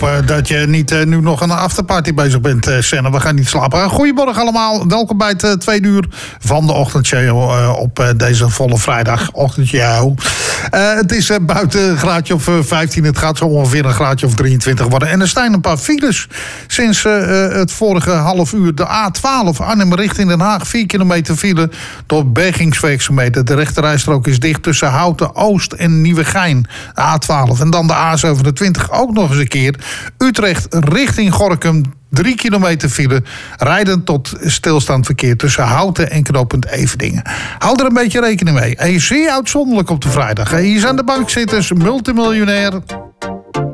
dat je niet nu nog aan een afterparty bezig bent, Senne. We gaan niet slapen. Goedemorgen allemaal. Welkom bij het tweede uur van de ochtendshow op deze volle vrijdagochtendje. Het is buiten een graadje of 15. Het gaat zo ongeveer een graadje of 23 worden. En er staan een paar files sinds het vorige half uur. De A12 Arnhem richting Den Haag. 4 kilometer file door bergingswerkzaamheden. De rechterrijstrook is dicht tussen Houten Oost en Nieuwegein. De A12. En dan de A27 ook nog eens een keer. Utrecht richting Gorinchem. 3 kilometer file. Rijden tot stilstaand verkeer tussen Houten en knooppunt Everdingen. Hou er een beetje rekening mee. En zeer uitzonderlijk op de vrijdag. Hier zijn de bankzitters, multimiljonair